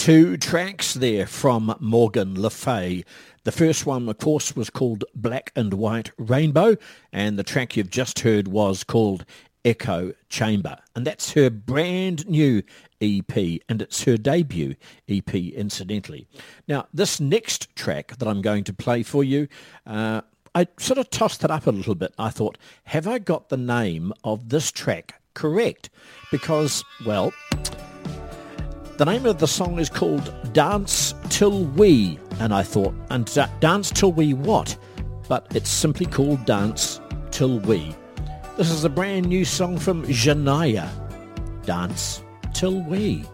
Two tracks there from Morgan Le Fay. The first one, of course, was called Black and White Rainbow, and the track you've just heard was called Echo Chamber. And that's her brand new EP, and it's her debut EP, incidentally. Now, this next track that I'm going to play for you, I sort of tossed it up a little bit. I thought, have I got the name of this track correct? Because, well, the name of the song is called Dance Till We, and I thought, and Dance Till We what? But it's simply called Dance Till We. This is a brand new song from Janaya, Dance Till We.